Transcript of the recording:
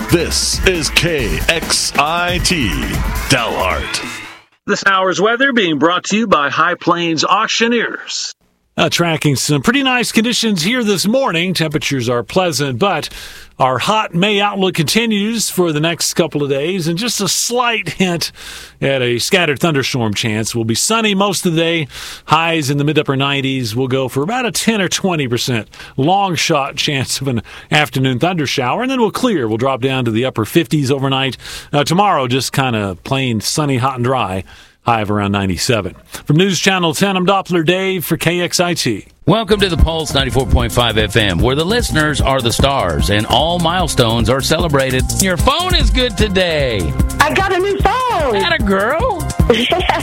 This is KXIT Delhart. This hour's weather being brought to you by High Plains Auctioneers. Tracking some pretty nice conditions here this morning. Temperatures are pleasant, but our hot May outlook continues for the next couple of days, and just a slight hint at a scattered thunderstorm chance. Will be sunny most of the day. Highs in the mid-upper 90s. We'll go for about a 10 or 20% long shot chance of an afternoon thunder shower, and then we'll clear. We'll drop down to the upper 50s overnight. Tomorrow, just kind of plain sunny, hot, and dry. High of around 97. From News Channel 10, I'm Doppler Dave for KXIT. Welcome to the Pulse 94.5 FM, where the listeners are the stars and all milestones are celebrated. Your phone is good today. I got a new phone. Atta girl.